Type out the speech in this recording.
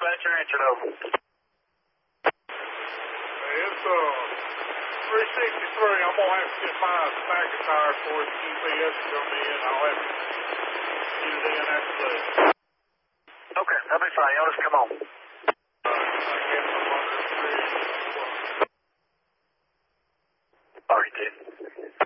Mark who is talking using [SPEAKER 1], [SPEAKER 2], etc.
[SPEAKER 1] dispatcher, answered over.
[SPEAKER 2] Hey, it's 363. I'm going to have to get my McIntyre for the GPS to come in. I'll have to get it in after that.
[SPEAKER 1] Okay, that'll be fine. Y'all just come on.